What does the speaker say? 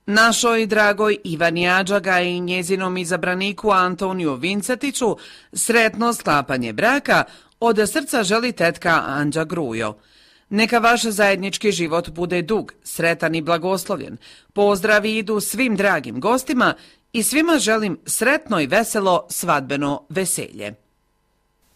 Našoj dragoj Ivani Adžaga i njezinom izabraniku Antoniju Vincetiću sretno sklapanje braka od srca želi tetka Anđa Grujo. Neka vaš zajednički život bude dug, sretan i blagoslovljen. Pozdravi idu svim dragim gostima i svima želim sretno i veselo svadbeno veselje.